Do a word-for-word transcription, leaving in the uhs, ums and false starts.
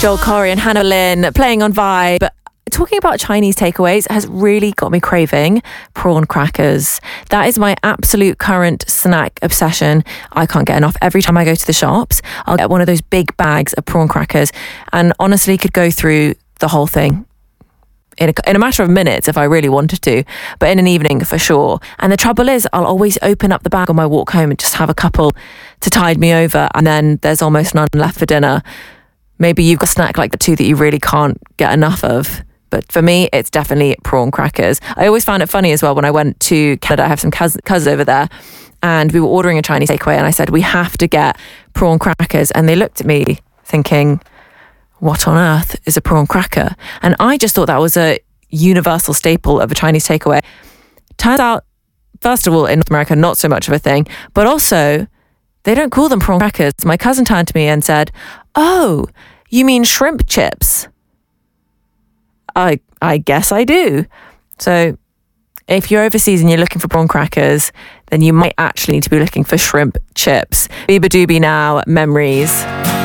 Joel Corey and Hannah Lynn playing on Vibe. Talking about Chinese takeaways has really got me craving prawn crackers. That is my absolute current snack obsession. I can't get enough. Every time I go to the shops, I'll get one of those big bags of prawn crackers and honestly could go through the whole thing in a, in a matter of minutes if I really wanted to, but in an evening for sure. And the trouble is I'll always open up the bag on my walk home and just have a couple to tide me over, and then there's almost none left for dinner. Maybe you've got a snack like the two that you really can't get enough of. But for me, it's definitely prawn crackers. I always found it funny as well when I went to Canada. I have some cousins cousin over there and we were ordering a Chinese takeaway and I said, we have to get prawn crackers. And they looked at me thinking, what on earth is a prawn cracker? And I just thought that was a universal staple of a Chinese takeaway. Turns out, first of all, in North America, not so much of a thing, but also they don't call them prawn crackers. My cousin turned to me and said, oh, you mean shrimp chips? I I guess I do. So if you're overseas and you're looking for prawn crackers, then you might actually need to be looking for shrimp chips. Biba Doobie now, Memories.